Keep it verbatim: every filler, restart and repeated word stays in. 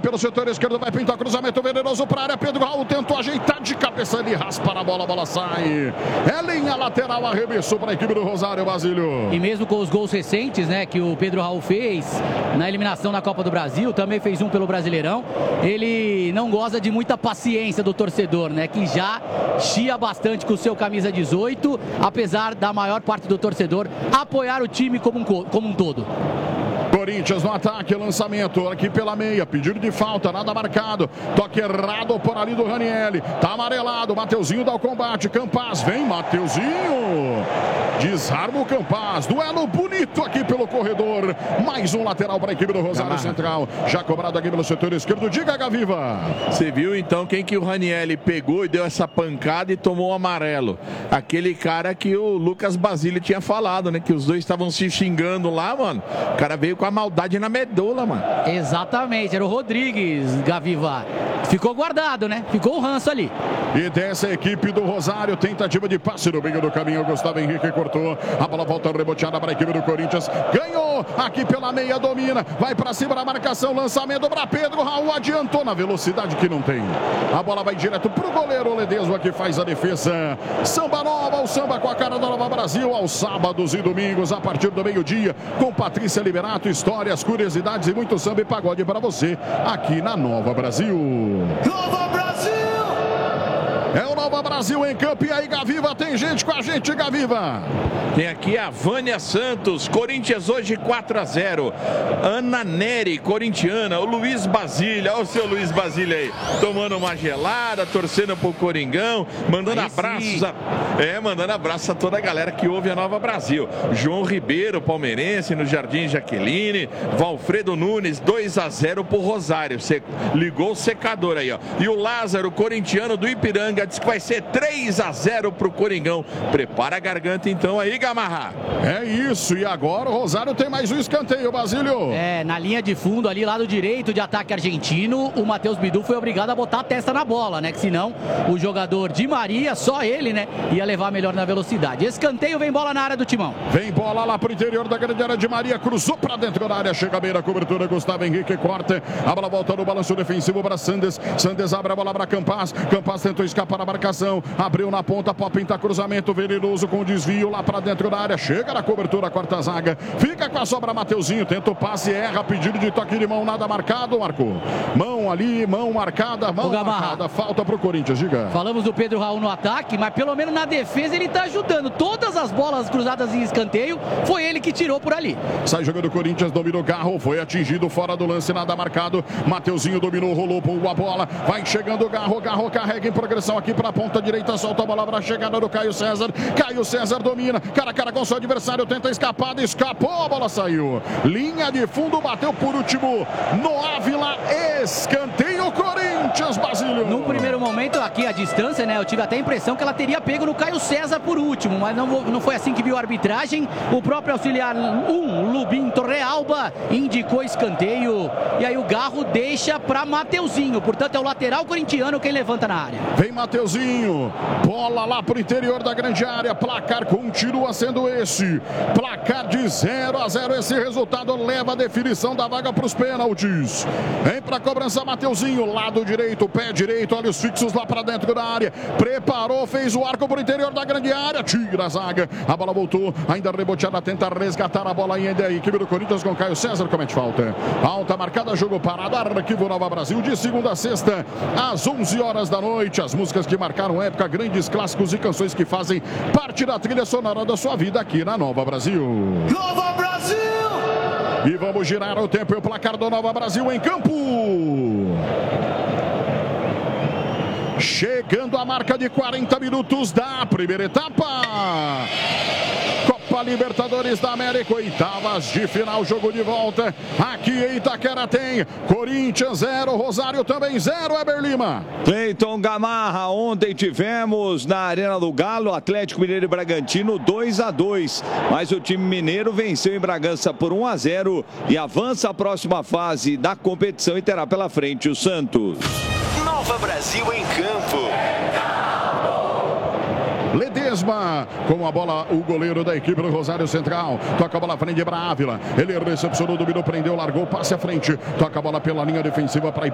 pelo setor esquerdo, vai pintar cruzamento venenoso para a área. Pedro Raul tentou ajeitar de cabeça, ele raspa na bola, a bola sai. É linha lateral, arremesso para a equipe do Rosário, Basílio. E mesmo com os gols recentes, né, que o Pedro Raul fez na eliminação na Copa do Brasil, também fez um pelo Brasileirão, ele não goza de muita paciência do torcedor, né, que já chia bastante com o seu camisa dezoito, apesar da maior parte do torcedor apoiar o time como um, como um todo. Corinthians no ataque, lançamento aqui pela meia, pedido de falta, nada marcado, toque errado por ali do Ranieri, tá amarelado, Mateuzinho dá o combate, Campaz, vem Mateuzinho, desarma o Campaz, duelo bonito aqui pelo corredor, mais um lateral para a equipe do Rosário Camarra. Central, já cobrado aqui pelo setor esquerdo, diga Gaviva. Você viu então quem que o Ranieri pegou e deu essa pancada e tomou o amarelo? Aquele cara que o Lucas Basílio tinha falado, né, que os dois estavam se xingando lá, mano, o cara veio com a maldade na medula, mano. Exatamente, era o Rodrigues, Gaviva. Ficou guardado, né? Ficou o ranço ali. E dessa equipe do Rosário, tentativa de passe no meio do caminho, Gustavo Henrique cortou, a bola volta reboteada para a equipe do Corinthians, ganhou, aqui pela meia, domina, vai para cima da marcação, lançamento para Pedro Raul, adiantou na velocidade que não tem. A bola vai direto pro goleiro Ledesma, que faz a defesa. Samba Nova, o samba com a cara da Nova Brasil, aos sábados e domingos, a partir do meio-dia, com Patrícia Liberato, histórias, curiosidades e muito samba e pagode para você, aqui na Nova Brasil. Nova Brasil! É o Nova Brasil em campo, e aí, Gaviva, tem gente com a gente, Gaviva. Tem aqui a Vânia Santos, Corinthians hoje quatro a zero. Ana Neri, corintiana, o Luiz Basílio, olha o seu Luiz Basílio aí, tomando uma gelada, torcendo pro Coringão, mandando aí abraços, a... é, mandando abraços a toda a galera que ouve a Nova Brasil. João Ribeiro, palmeirense, no Jardim Jaqueline, Valfredo Nunes, dois a zero pro Rosário, Você ligou o secador aí, ó. E o Lázaro, corintiano do Ipiranga, diz que vai ser três a zero pro Coringão. Prepara a garganta então aí, Gamarra. É isso, e agora o Rosário tem mais um escanteio, Basílio. É, na linha de fundo ali, lado direito de ataque argentino, o Matheus Bidu foi obrigado a botar a testa na bola, né? Que senão o jogador Di Maria, só ele, né, ia levar melhor na velocidade. Escanteio, vem bola na área do Timão. Vem bola lá pro interior da grande área, Di Maria cruzou pra dentro da área, chega bem na cobertura, Gustavo Henrique corta, a bola volta no balanço defensivo para Sandes, Sandes abre a bola para Campaz, Campaz tentou escapar da marcação, abriu na ponta, pode pintar cruzamento venenoso com desvio lá pra dentro da área, chega na cobertura, quarta zaga, fica com a sobra Mateuzinho, tenta o passe, erra, pedido de toque de mão, nada marcado, marcou. Mão ali, mão marcada, mão marcada, falta pro Corinthians, diga. Falamos do Pedro Raul no ataque, mas pelo menos na defesa ele tá ajudando. Todas as bolas cruzadas em escanteio, foi ele que tirou por ali. Sai jogando o Corinthians, dominou Garro, foi atingido fora do lance, nada marcado. Mateuzinho dominou, rolou a bola, vai chegando o Garro, Garro carrega em progressão aqui pra ponta direita, solta a bola pra chegada do Caio César. Caio César domina, cara a cara com seu adversário, tenta escapar, escapou, a bola saiu. Linha de fundo, bateu por último no Ávila, escanteio Corinthians, Basílio. No primeiro momento, aqui a distância, né, eu tive até a impressão que ela teria pego no Caio César por último, mas não, não foi assim que viu a arbitragem. O próprio auxiliar um, Lubim Torrealba, indicou escanteio, e aí o Garro deixa para Mateuzinho, portanto é o lateral corintiano quem levanta na área. Vem Mateuzinho, bola lá pro interior da grande área, placar continua sendo esse, placar de zero a zero, esse resultado leva a definição da vaga para os pênaltis. Vem pra cobrança Mateuzinho, lado direito, pé direito, olha os fixos lá pra dentro da área, preparou, fez o arco pro interior da grande área, tira a zaga, a bola voltou, ainda reboteada, tenta resgatar a bola ainda, a equipe do Corinthians com Caio César comete falta. Falta marcada, jogo parado, arquivo Nova Brasil, de segunda a sexta, às onze horas da noite, as músicas que marcaram época, grandes clássicos e canções que fazem parte da trilha sonora da sua vida aqui na Nova Brasil. Nova Brasil! E vamos girar o tempo e o placar do Nova Brasil em campo. Chegando a marca de quarenta minutos da primeira etapa. Copa Libertadores da América, oitavas de final, jogo de volta. Aqui em Itaquera tem Corinthians zero, Rosário também zero, Eber Lima. Cleiton Gamarra, ontem tivemos na Arena do Galo, Atlético Mineiro e Bragantino dois a dois. Mas o time mineiro venceu em Bragança por um a zero e avança à próxima fase da competição e terá pela frente o Santos. Nova Brasil em campo. Ledesma, com a bola, o goleiro da equipe do Rosário Central, toca a bola à frente para Ávila, ele recepcionou, dominou, prendeu, largou, passe à frente, toca a bola pela linha defensiva para